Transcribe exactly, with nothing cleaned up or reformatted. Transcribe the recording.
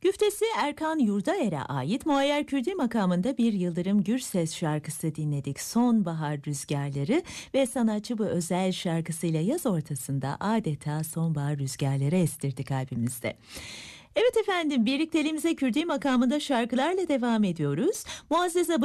Güftesi Erkan Yurdaer'e ait Muayyer Kürdi makamında bir Yıldırım Gürses şarkısı dinledik. Sonbahar rüzgarları ve sanatçı bu özel şarkısıyla yaz ortasında adeta sonbahar rüzgarları estirdi kalbimizde. Evet efendim, birlikteliğimize Kürdi makamında şarkılarla devam ediyoruz. Muazzez